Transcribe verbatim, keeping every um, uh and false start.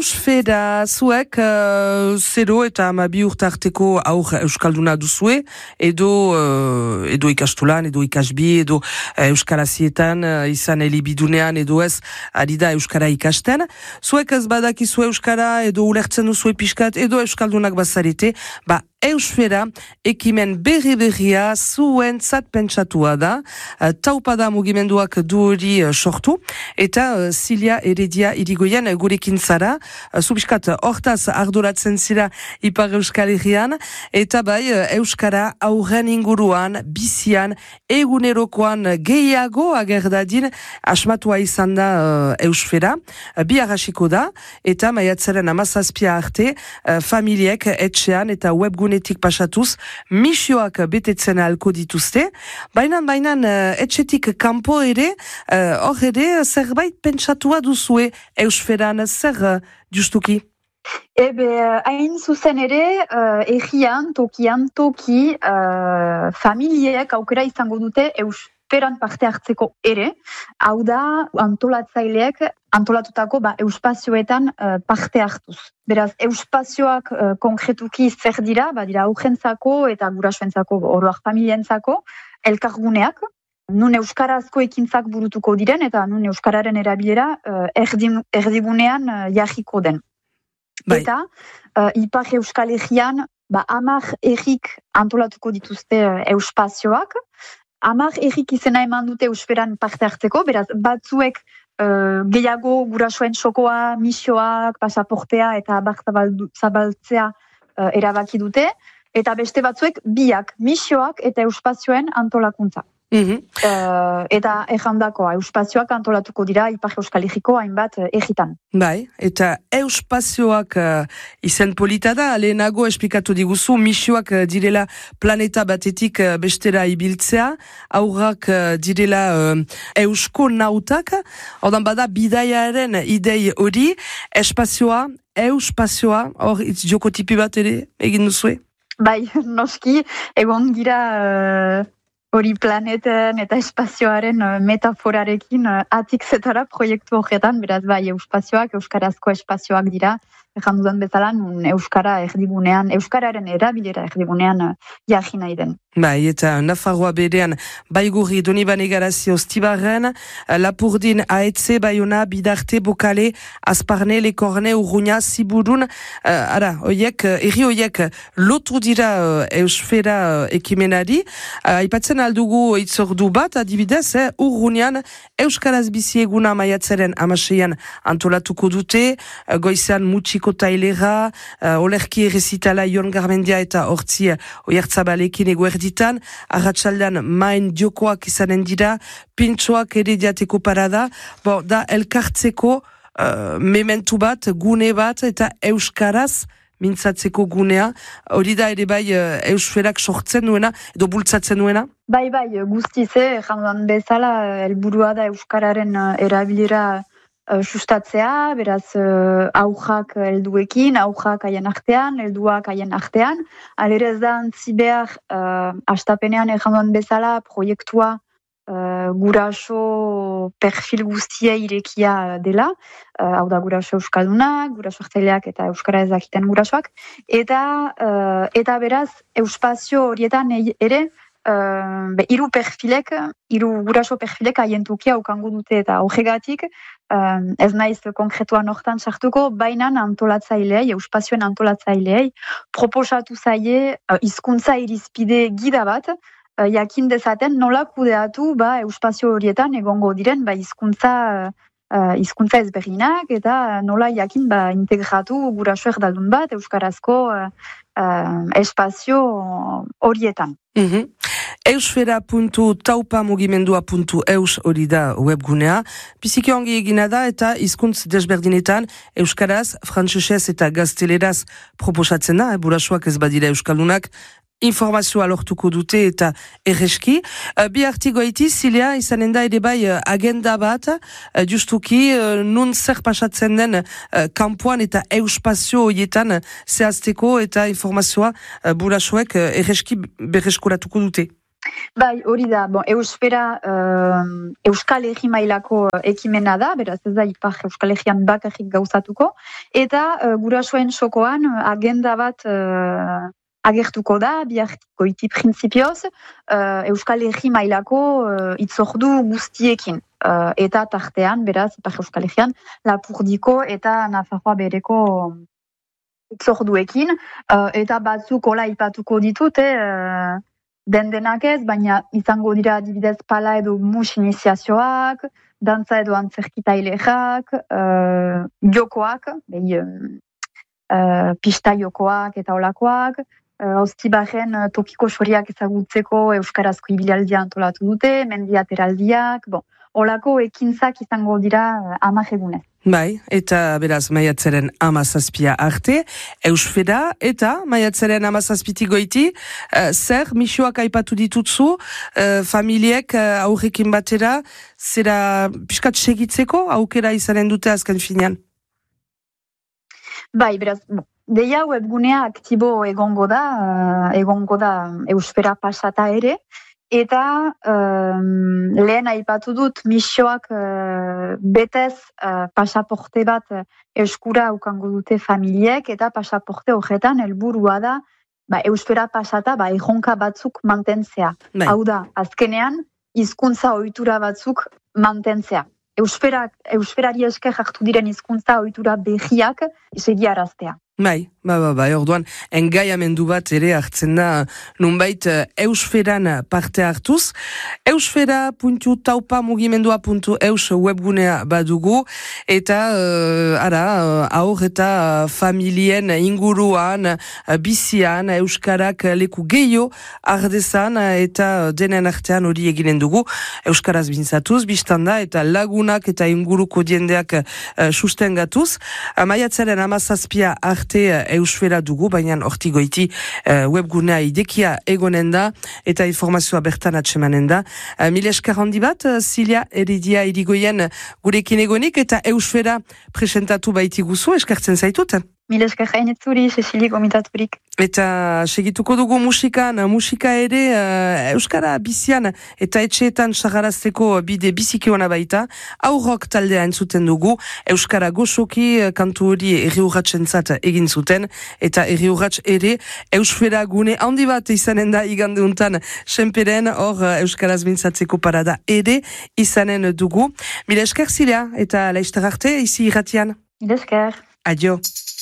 Eusfera, zuek, uh, zero eta amabi urtarteko aur euskalduna duzue, edo, uh, edo ikastulan, edo ikasbi, edo uh, euskarazietan, uh, izan elibidunean, edo ez, ari da euskara ikasten. Zuek ez badakizu euskara, edo ulertzen duzue pixkat, edo euskaldunak bazarete, ba, Eusfera, ekimen berri-berria zuen zat pentsatua da, uh, taupada mugimenduak du hori uh, sortu, eta uh, Zilia Heredia irigoien uh, gurekin zara, uh, zubiskat hortaz arduratzen zira Ipar Euskal Herrian, eta bai uh, Euskara aurren inguruan, bizian, egunerokoan gehiago agerdadin, asmatua izan da uh, Eusfera, uh, bi arrasiko da, eta maiatzaren amazazpia arte, uh, familiek etxean eta webgun etik pasatuz, misioak betetzen ahalko dituzte. Bainan, bainan, uh, etxetik kanpo ere, hor uh, ere, zerbait pentsatua duzue Eusferan, zer uh, justuki? Ebe, hain zuzen ere, uh, egian, tokian, toki, uh, familiek aukera izango dute Eusferan parte hartzeko ere, hau da, antolatzaileek antolatutako ba, euspazioetan uh, parte hartuz. Beraz, euspazioak uh, konkretuki zer dira, ba, dira aurrentzako eta gurasoentzako, oroak familientzako, elkarguneak, nun euskarazko ekintzak burutuko diren, eta nun euskararen erabilera uh, erdim, erdigunean uh, jarriko den. Bai. Eta, uh, Ipar Euskal Herrian, ba, amar errik antolatuko dituzte uh, euspazioak, amar errik izena eman dute Eusferan parte hartzeko, beraz, batzuek Uh, gehiago gurasoen txokoa, misioak, pasaportea eta abar zabaltzea uh, erabaki dute, eta beste batzuek biak, misioak eta euspazioen antolakuntza. Mm-hmm. Uh, eta errandakoa, euspazioak antolatuko dira Ipar Euskal Herriko hainbat uh, egitan. Bai, eta euspazioak uh, izen polita da, lehenago esplikatu diguzu, misioak uh, direla planeta batetik uh, bestera ibiltzea, aurrak uh, direla uh, eusko nautak, ordan bada bidaiaren idei hori, espazioa, euspazioa, hor itz jokotipi bat ere egin duzue? Bai, noski, egon gira... Uh... hori planeten eta espazioaren uh, metaforarekin uh, atik zetara proiektu horretan, beraz bai, euspazioak, euskarazko espazioak dira, ezan dudan bezala, nun euskara erdigunean, euskararen erabilera erdigunean uh, jarri nahi den. Bai, eta Nafarroa berean, Baigurri, Donibane Garazio, Stibarren, Lapurdin, Aetze, Baiona, Bidarte, Bokale, Azparne, Lekorne, Urruña, Ziburun, uh, ara, oiek, erri oiek lotu dira uh, Eusfera uh, ekimenari, uh, aipatzen aldugu itzordu bat, adibidez, eh, Urruñan, Euskaraz bizi eguna maiatzaren amaseian antolatuko dute, uh, goizean mutxiko tailera, uh, olerki errezitala Ion Garmendia eta hortzi uh, oiertzabalekin eguer ditan, arratsaldean main diokoak izanen dira, pintxoak ere diateko parada, bo, da elkartzeko uh, mementu bat, gune bat, eta euskaraz mintzatzeko gunea, hori da ere bai uh, Eusferak sortzen duena, edo bultzatzen duena? Bai, bai, guztize, janduan bezala, helburua da euskararen uh, erabilera Uh, sustatzea, beraz uh, aujak helduekin, aujak haien artean, helduak haien artean. Alere ez da antzi behar, uh, astapenean erranduan bezala, proiektua uh, guraso perfil guztia irekia dela, uh, hau da guraso euskaldunak, guraso hartzaileak eta euskara ezakiten gurasoak, eta, uh, eta beraz, euspazio horietan ere, Uh, be, iru perfilek, iru guraso perfilek aientukia aukango dute eta horregatik uh, ez naiz konkretuan hortan sartuko, baina antolatzaileei, euspazioen antolatzaileei, proposatu zaie uh, hizkuntza irizpide gida bat, uh, jakin dezaten nola kudeatu ba, euspazio horietan egongo diren ba, hizkuntza uh, hizkuntza ezberdinak eta nola jakin ba, integratu guraso erdaldun bat euskarazko uh, uh, espazio horietan. Mm-hmm. Eusfera puntu taupa mugimendua puntu eus hori da webgunea. Biziki ongi egina da eta hizkuntz desberdinetan euskaraz, frantsesez eta gazteleraz proposatzen da, eh, burasoak ez badira euskaldunak, informazioa lortuko dute eta erreski. Uh, bi artigo haiti, Zilia, izanen da ere bai uh, agenda bat, uh, justuki, uh, nun zer pasatzen den uh, kampuan eta euspazio horietan uh, zehazteko eta informazioa uh, burasoek uh, erreski berreskuratuko dute. Bai, hori da, bon, Euskara uh, Euskal Herri mailako uh, ekimena da, beraz ez da ipar Euskal Herrian bakarrik gauzatuko, eta uh, gurasoen sokoan uh, agenda bat uh, agertuko da, bihartiko iti printzipioz, uh, Euskal Herri mailako uh, itzordu guztiekin. Uh, eta tartean, beraz, ipar Euskal Herrian, Lapurdiko eta Nafarroa bereko itzorduekin, uh, eta batzuk hola ipatuko ditute, uh, den denak ez, baina izango dira adibidez pala edo mus iniziazioak, dantza edo antzerkitaileak, uh, jokoak, behi, uh, pista jokoak eta olakoak, uh, Oztibarren uh, tokiko soriak ezagutzeko euskarazko ibilaldia antolatu dute, mendiateraldiak, bon, olako ekintzak izango dira uh, amak egunez. Bai, eta beraz maiatzaren amazazpia arte, Eusfera eta maiatzaren amazazpitik goiti, uh, zer misioak aipatu ditutzu, uh, familiek uh, aurrekin batera, zera piskat segitzeko aukera izanen dute azken finean? Bai, beraz, deia webgunea aktibo egongo da, uh, egongo da Eusfera pasata ere, eta um, lehen aipatu dut misioak uh, betez uh, pasaporte bat uh, eskura ukango dute familiek, eta pasaporte horretan helburua da ba, Euskara pasata ba, erronka batzuk mantentzea. Bai. Hau da, azkenean, hizkuntza ohitura batzuk mantentzea. Euskara, Euskarari esker hartu diren hizkuntza ohitura berriak segiaraztea. Bai, ba, ba, ba, orduan, engaiamendu bat ere hartzen da, nunbait, Eusferan parte hartuz. Eusfera puntu taupa mugimendua puntu eus webgunea badugu, eta, uh, ara, uh, aur eta familien inguruan, uh, bizian, Euskarak leku gehiago ardezan, eta denen artean hori eginen dugu, Euskaraz bintzatuz, biztanda, eta lagunak eta inguruko diendeak uh, sustengatuz. Uh, Maiatzaren amazazpia arte Eusfera dugu, baina horti goiti uh, webgunea idekia egonen da eta informazioa bertan atsemanen da. Uh, Mil esker handi bat, uh, Zilia Eridia irigoien gurekin egonik eta Eusfera presentatu baiti guzu, eskertzen zaitut? Mil esker hainetzuri, Cecili gomitaturik. Eta segituko dugu musikan, musika ere uh, Euskara bizian eta etxeetan sagarazteko bide biziki ona baita, aurrok taldea entzuten dugu, Euskara gozoki kantu hori erri urratsen zat egin zuten, eta erri urrats ere Eusfera gune handi bat izanen da igandeuntan senperen, hor Euskaraz mintzatzeko parada ere izanen dugu. Mila esker Zilia, eta laizter arte, izi irratian. Mila esker. Adio.